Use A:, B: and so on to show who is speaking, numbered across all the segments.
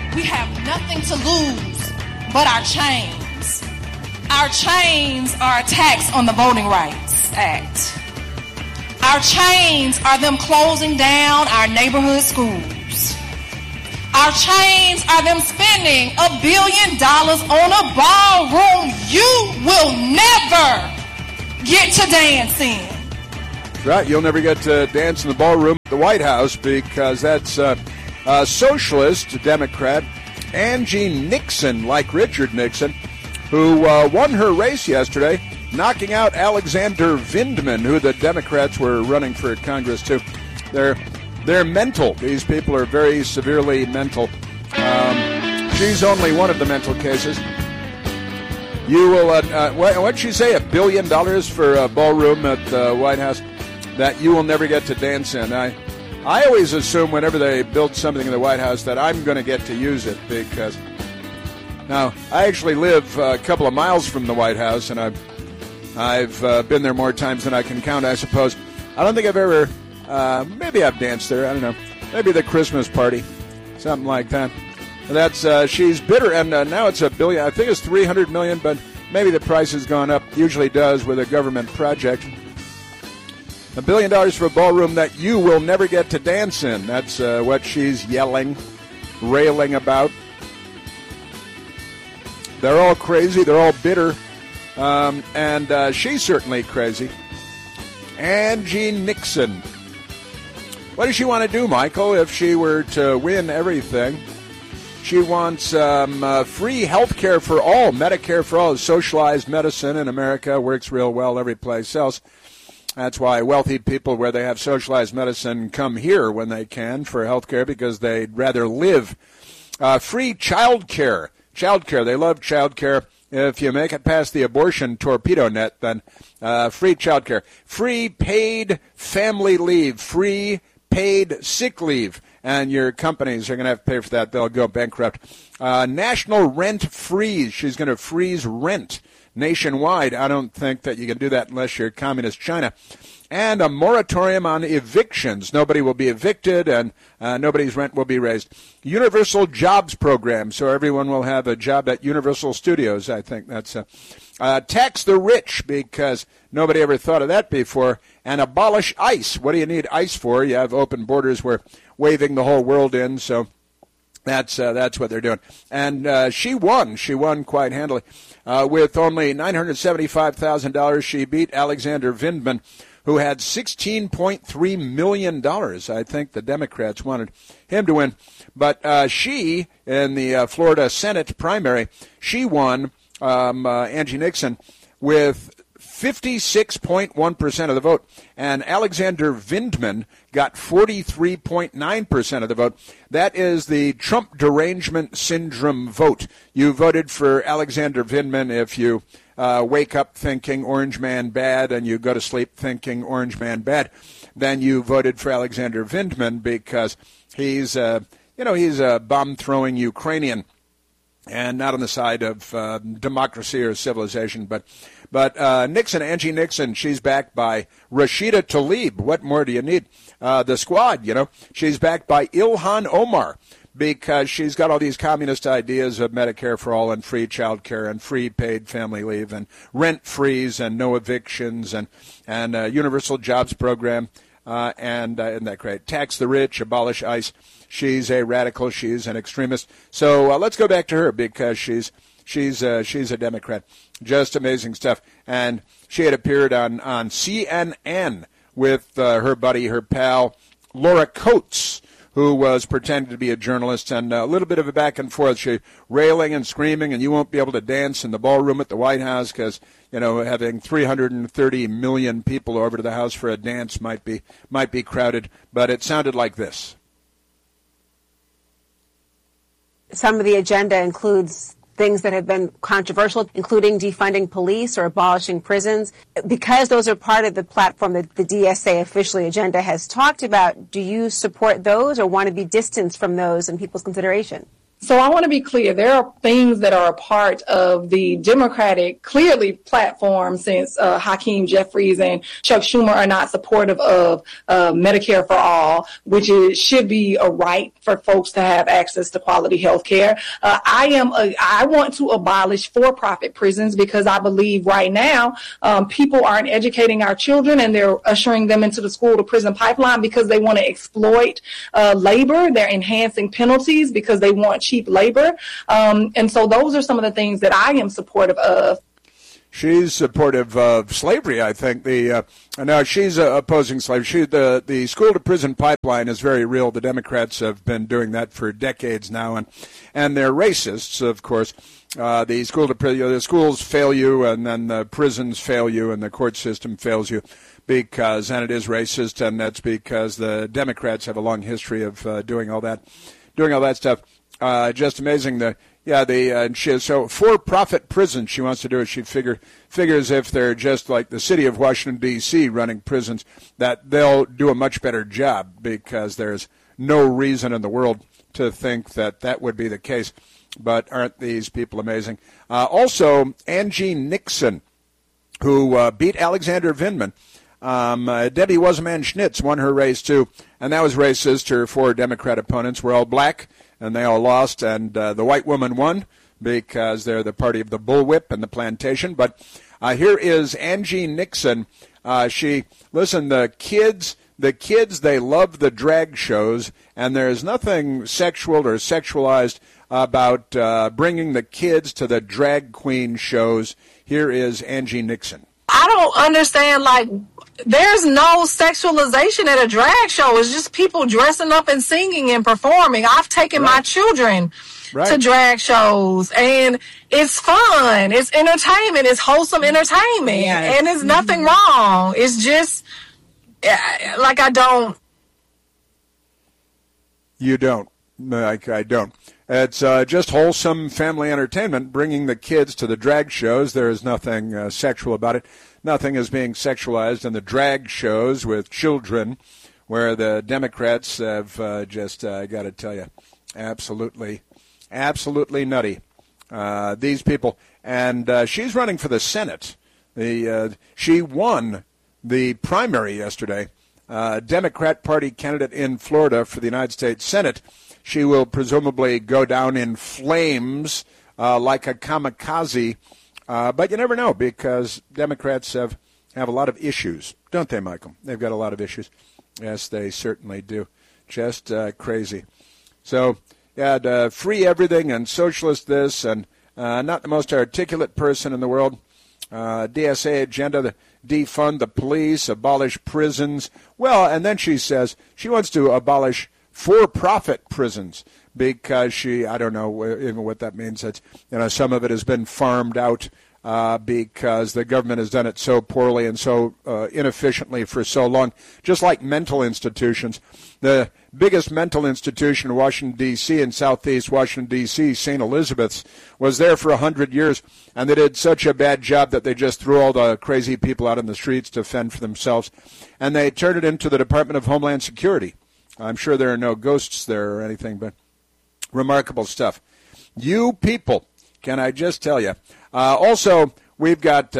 A: we have nothing to lose but our chains. Our chains are attacks on the Voting Rights Act. Our chains are them closing down our neighborhood schools. Our chains are them spending $1 billion on a ballroom you will never get to dance in.
B: Right, you'll never get to dance in the ballroom at the White House because that's socialist Democrat Angie Nixon, like Richard Nixon, who won her race yesterday, knocking out Alexander Vindman, who the Democrats were running for Congress too. They're mental. These people are very severely mental. She's only one of the mental cases. You will, what did she say, $1 billion for a ballroom at the White House that you will never get to dance in? I always assume whenever they build something in the White House that I'm going to get to use it because, now, I actually live a couple of miles from the White House, and I've been there more times than I can count, I suppose. I don't think I've ever, maybe I've danced there, I don't know. Maybe the Christmas party, something like that. That's, she's bitter, and now it's $1 billion. I think it's $300 million, but maybe the price has gone up. Usually does with a government project. $1 billion for a ballroom that you will never get to dance in. That's what she's yelling, railing about. They're all crazy. They're all bitter. And she's certainly crazy. Angie Nixon. What does she want to do, Michael, if she were to win everything? She wants free health care for all, Medicare for all. Socialized medicine in America works real well every place else. That's why wealthy people where they have socialized medicine come here when they can for health care because they'd rather live. Free child care. Child care. They love child care. If you make it past the abortion torpedo net, then free child care. Free paid family leave. Free paid sick leave. And your companies are going to have to pay for that. They'll go bankrupt. National rent freeze. She's going to freeze rent nationwide. I don't think that you can do that unless you're communist China. And a moratorium on evictions. Nobody will be evicted and nobody's rent will be raised. Universal jobs program, so everyone will have a job at Universal Studios. I think that's tax the rich because nobody ever thought of that before. And abolish ICE. What do you need ICE for? You have open borders. We're waving the whole world in, so that's what they're doing. And she won. She won quite handily. With only $975,000, she beat Alexander Vindman, who had $16.3 million. I think the Democrats wanted him to win. But she, in the Florida Senate primary, she won, Angie Nixon, with 56.1% of the vote. And Alexander Vindman got 43.9% of the vote. That is the Trump derangement syndrome vote. You voted for Alexander Vindman if you wake up thinking Orange Man bad and you go to sleep thinking Orange Man bad. Then you voted for Alexander Vindman because he's a bomb-throwing Ukrainian and not on the side of democracy or civilization. But Nixon, Angie Nixon, she's backed by Rashida Tlaib. What more do you need? The squad, She's backed by Ilhan Omar because she's got all these communist ideas of Medicare for all and free child care and free paid family leave and rent freeze and no evictions and universal jobs program. And isn't that great? Tax the rich, abolish ICE. She's a radical. She's an extremist. So let's go back to her because she's a Democrat. Just amazing stuff. And she had appeared on CNN with her buddy, her pal, Laura Coates, who was pretending to be a journalist, and a little bit of a back and forth. She railing and screaming, and you won't be able to dance in the ballroom at the White House because, having 330 million people over to the house for a dance might be crowded. But it sounded like this.
C: Some of the agenda includes things that have been controversial, including defunding police or abolishing prisons. Because those are part of the platform that the DSA officially agenda has talked about, do you support those or want to be distanced from those in people's consideration?
D: So I want to be clear. There are things that are a part of the Democratic, clearly, platform since Hakeem Jeffries and Chuck Schumer are not supportive of Medicare for all, which should be a right for folks to have access to quality health care. I want to abolish for-profit prisons because I believe right now people aren't educating our children and they're ushering them into the school-to-prison pipeline because they want to exploit labor. They're enhancing penalties because they want cheap labor. And so those are some of the things that I am supportive of.
B: She's supportive of slavery, I think. Now, she's opposing slavery. The school-to-prison pipeline is very real. The Democrats have been doing that for decades now, and they're racists, of course. The schools fail you, and then the prisons fail you, and the court system fails you. And it is racist, and that's because the Democrats have a long history of doing all that stuff. Just amazing. So for-profit prisons she wants to do it. She figures if they're just like the city of Washington, D.C. running prisons, that they'll do a much better job because there's no reason in the world to think that would be the case. But aren't these people amazing? Also, Angie Nixon, who beat Alexander Vindman. Debbie Wasserman-Schnitz won her race, too, and that was racist. Her four Democrat opponents were all black, and they all lost, and the white woman won because they're the party of the bullwhip and the plantation. But here is Angie Nixon. The kids, they love the drag shows, and there's nothing sexual or sexualized about bringing the kids to the drag queen shows. Here is Angie Nixon.
E: I don't understand, there's no sexualization at a drag show. It's just people dressing up and singing and performing. I've taken my children to drag shows, and it's fun. It's entertainment. It's wholesome entertainment. Yes. And there's nothing wrong. It's just, I don't.
B: You don't. I don't. It's just wholesome family entertainment, bringing the kids to the drag shows. There is nothing sexual about it. Nothing is being sexualized in the drag shows with children, where the Democrats have I got to tell you, absolutely nutty. These people. And she's running for the Senate. She won the primary yesterday. Democrat Party candidate in Florida for the United States Senate. She will presumably go down in flames like a kamikaze. But you never know, because Democrats have a lot of issues, don't they, Michael? They've got a lot of issues. Yes, they certainly do. Just crazy. So, free everything and socialist this, and not the most articulate person in the world. DSA agenda, defund the police, abolish prisons. Well, and then she says she wants to abolish for-profit prisons because I don't know even what that means. It's, some of it has been farmed out because the government has done it so poorly and so inefficiently for so long. Just like mental institutions. The biggest mental institution in Washington, D.C., in southeast Washington, D.C., St. Elizabeth's, was there for 100 years, and they did such a bad job that they just threw all the crazy people out on the streets to fend for themselves, and they turned it into the Department of Homeland Security. I'm sure there are no ghosts there or anything, but remarkable stuff. You people, can I just tell you? Also, we've got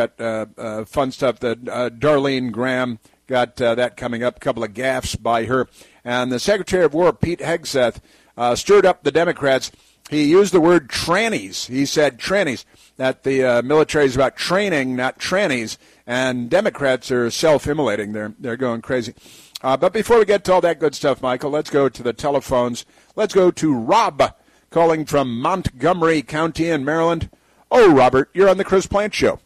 B: fun stuff. That Darlene Graham got that coming up. A couple of gaffes by her, and the Secretary of War Pete Hegseth stirred up the Democrats. He used the word trannies. He said trannies, that the military is about training, not trannies, and Democrats are self-immolating. They're going crazy. But before we get to all that good stuff, Michael, let's go to the telephones. Let's go to Rob, calling from Montgomery County in Maryland. Oh, Robert, you're on the Chris Plante Show.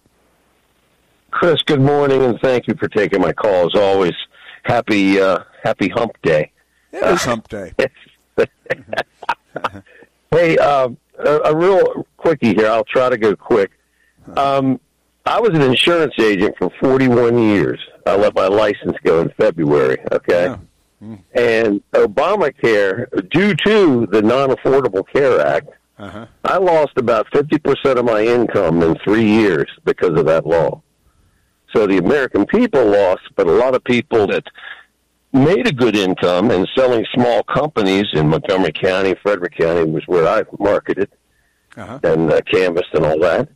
F: Chris, good morning, and thank you for taking my call. As always, happy hump day.
B: It is hump day.
F: Hey, a real quickie here. I'll try to go quick. I was an insurance agent for 41 years. I let my license go in February, okay?
B: Yeah.
F: And Obamacare, due to the Non-Affordable Care Act, I lost about 50% of my income in 3 years because of that law. So the American people lost, but a lot of people that made a good income and selling small companies in Montgomery County, Frederick County was where I marketed and canvassed and all that.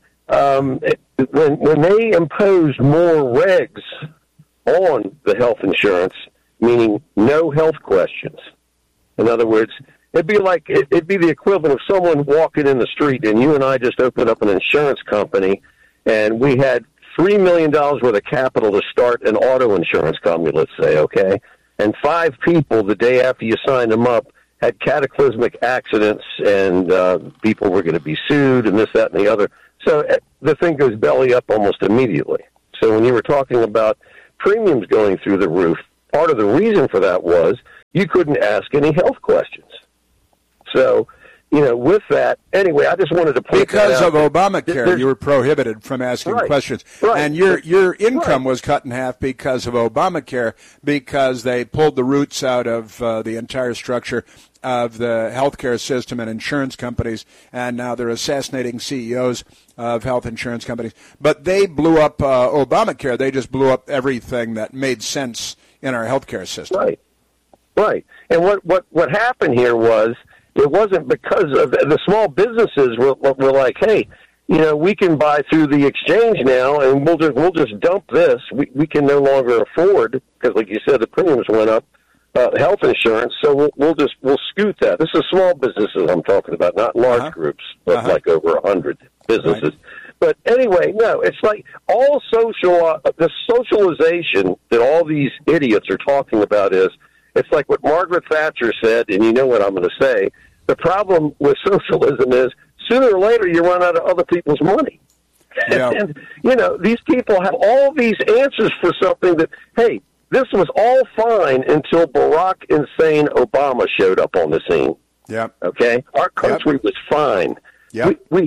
F: When they imposed more regs on the health insurance, meaning no health questions. In other words, it'd be the equivalent of someone walking in the street and you and I just opened up an insurance company and we had $3 million worth of capital to start an auto insurance company, let's say, okay? And 5 people the day after you signed them up had cataclysmic accidents and people were going to be sued and this, that, and the other. So the thing goes belly up almost immediately. So when you were talking about premiums going through the roof, part of the reason for that was you couldn't ask any health questions. So, with that, anyway, I just wanted to point
B: because
F: that out.
B: of Obamacare, you were prohibited from asking questions.
F: Right.
B: And your income was cut in half because of Obamacare, because they pulled the roots out of the entire structure of the healthcare system and insurance companies, and now they're assassinating CEOs of health insurance companies. But they blew up Obamacare. They just blew up everything that made sense in our healthcare system.
F: Right. And what happened here was, it wasn't because of the small businesses were like, hey, we can buy through the exchange now, and we'll just dump this. We can no longer afford, because like you said, the premiums went up, health insurance. So we'll scoot that. This is small businesses I'm talking about, not large groups, but like over 100 businesses. Right. But anyway, no, it's like all the socialization that all these idiots are talking about is. It's like what Margaret Thatcher said, and you know what I'm going to say. The problem with socialism is sooner or later you run out of other people's money. Yeah. And, these people have all these answers for something that, hey, this was all fine until Barack insane Obama showed up on the scene.
B: Yeah.
F: Okay? Our country was fine.
B: Yep.
F: We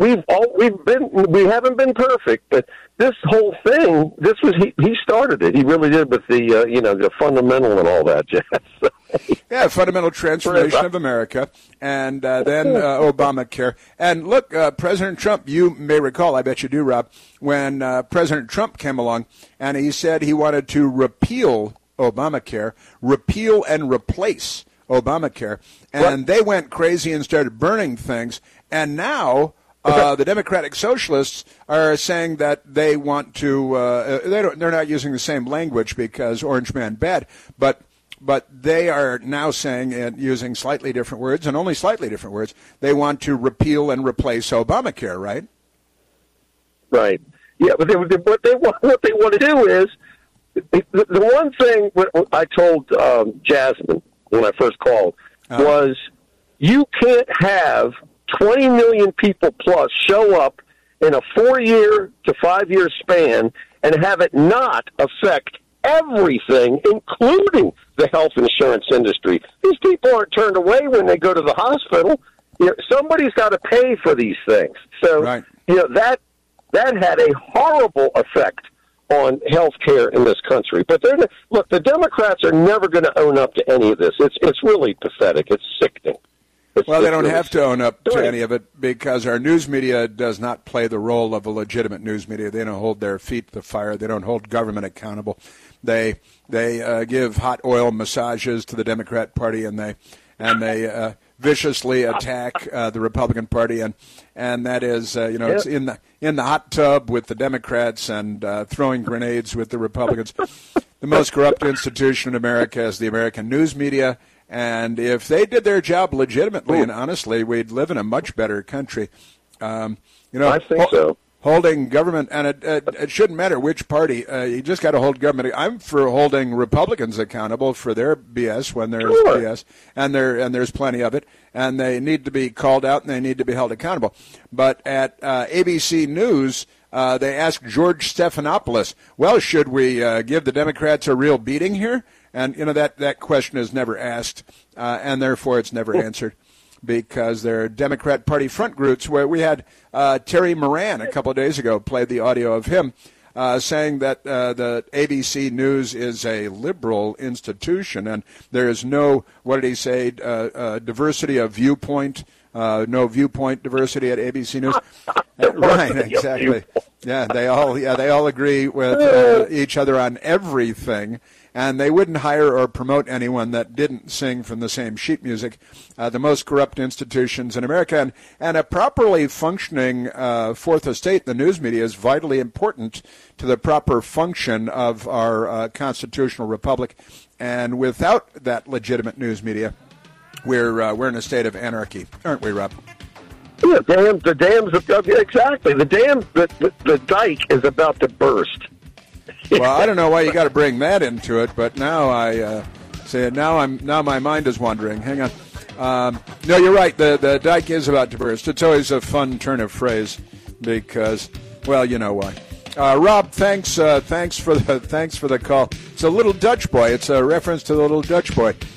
F: haven't been perfect, but this whole thing, he started it. He really did with the fundamental and all that jazz.
B: Yeah, fundamental transformation of America, and then Obamacare. And look, President Trump, you may recall, I bet you do, Rob, when President Trump came along and he said he wanted to repeal Obamacare, repeal and replace Obamacare, and they went crazy and started burning things. And now the Democratic Socialists are saying that they want to. They're not using the same language because Orange Man bad, but they are now saying, and using slightly different words and only slightly different words, they want to repeal and replace Obamacare, right?
F: Right. Yeah, but what they want to do is the one thing I told Jasmine when I first called was you can't have 20 million people plus show up in a 4-year to 5-year span and have it not affect everything, including the health insurance industry. These people aren't turned away when they go to the hospital. Somebody's got to pay for these things. So, that had a horrible effect on health care in this country. But look, the Democrats are never going to own up to any of this. It's really pathetic. It's sickening.
B: Well, they don't have to own up to any of it because our news media does not play the role of a legitimate news media. They don't hold their feet to the fire. They don't hold government accountable. They give hot oil massages to the Democrat Party, and they viciously attack the Republican Party, and that is it's in the hot tub with the Democrats and throwing grenades with the Republicans. The most corrupt institution in America is the American news media. And if they did their job legitimately and honestly, we'd live in a much better country.
F: I think so.
B: Holding government, and it shouldn't matter which party. You just got to hold government. I'm for holding Republicans accountable for their BS when there's BS, and there's plenty of it, and they need to be called out and they need to be held accountable. But at ABC News, they asked George Stephanopoulos, well, should we give the Democrats a real beating here? And, that question is never asked, and therefore it's never answered because they're Democrat Party front groups where we had Terry Moran a couple of days ago played the audio of him saying that the ABC News is a liberal institution and there is no, what did he say, diversity of viewpoint, no viewpoint diversity at ABC News. Right, exactly. Yeah, they all agree with each other on everything, and they wouldn't hire or promote anyone that didn't sing from the same sheet music. The most corrupt institutions in America, and a properly functioning fourth estate, the news media, is vitally important to the proper function of our constitutional republic. And without that legitimate news media, we're in a state of anarchy, aren't we, Rob?
F: Yeah, the dams, exactly. The dike is about to burst.
B: Well, I don't know why you got to bring that into it, but now now my mind is wandering. Hang on. No, you're right. The dike is about to burst. It's always a fun turn of phrase because, well, you know why. Rob, thanks for the call. It's a little Dutch boy. It's a reference to the little Dutch boy.